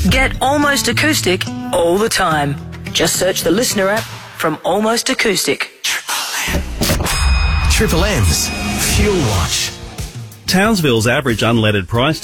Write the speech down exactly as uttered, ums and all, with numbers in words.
Get Almost Acoustic all the time. Just search the Listener app from Almost Acoustic. Triple M's Fuel Watch. Townsville's average unleaded price